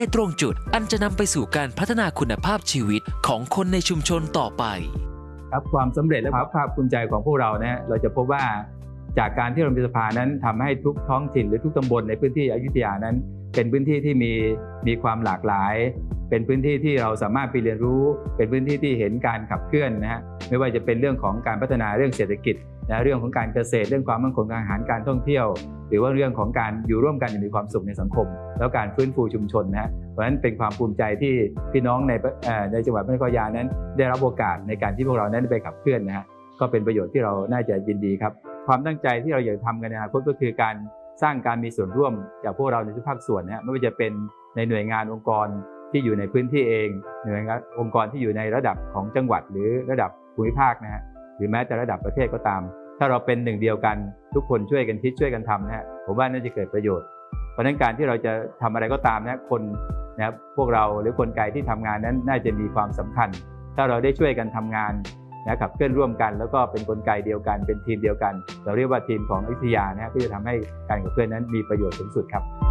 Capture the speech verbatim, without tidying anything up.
ตรงจุดอันจะนำไปสู่การพัฒนาคุณภาพชีวิตของคนในชุมชนต่อไปครับความสำเร็จและความภาคภูมิใจของพวกเราเนี่ยเราจะพบว่าจากการที่เรามีสภานั้นทำให้ทุกท้องถิ่นหรือทุกตำบลในพื้นที่อยุธยานั้นเป็นพื้นที่ที่มีมีความหลากหลายเป็นพื้นที่ที่เราสามารถไปเรียนรู้เป็นพื้นที่ที่เห็นการขับเคลื่อนนะฮะไม่ว่าจะเป็นเรื่องของการพัฒนาเรื่องเศรษฐกิจนะเรื่องของการเกษตรเรื่องความมั่นคงทางอาหารการท่องเที่ยวหรือว่าเรื่องของการอยู่ร่วมกันอย่างมีความสุขในสังคมแล้วการฟื้นฟูชุมชนนะฮะเพราะฉะนั้นเป็นความภูมิใจที่พี่น้องในในจังหวัดพระนครศรีอยุธยานั้นได้รับโอกาสในการที่พวกเรานั้นไปขับเคลื่อนนะฮะก็เป็นประโยชน์ที่เราน่าจะยินดีครับความตั้งใจที่เราอยากทำกันในอนาคตก็คือการสร้างการมีส่วนร่วมจากพวกเราในทุกภาคส่วนนะฮะไม่ว่าจะเป็นในหน่วยงานองค์กรที่อยู่ในพื้นที่เองหน่วยงานองค์กรที่อยู่ในระดับของจังหวัดหรือระดับภูมิภาคนะฮะหรือแม้แต่ระดับประเทศก็ตามถ้าเราเป็นหนึ่งเดียวกันทุกคนช่วยกันคิดช่วยกันทำนะฮะผมว่าน่าจะเกิดประโยชน์เพราะฉะนั้นการที่เราจะทำอะไรก็ตามนะคนนะพวกเราหรือกลไกที่ทำงานนั้นน่าจะมีความสำคัญถ้าเราได้ช่วยกันทำงานนะขับเคลื่อนร่วมกันแล้วก็เป็นกลไกเดียวกันเป็นทีมเดียวกันเราเรียกว่าทีมของอยุธยานะฮะที่จะทำให้การขับเคลื่อนนั้นมีประโยชน์สูงสุดครับ